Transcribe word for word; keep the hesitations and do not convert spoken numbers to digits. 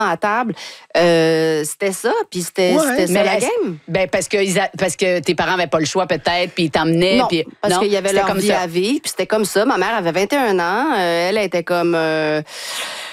à table. Euh, c'était ça, puis c'était, Ouais, c'était ça mais la est-ce- game. Ben parce que ils a- parce que tes parents avaient pas le choix peut-être, puis ils t'emmenaient, Non, puis parce non, qu'il y avait c'était leur comme vie ça. à vivre, puis c'était comme ça. Ma mère avait vingt et un ans. Euh, elle était comme... euh,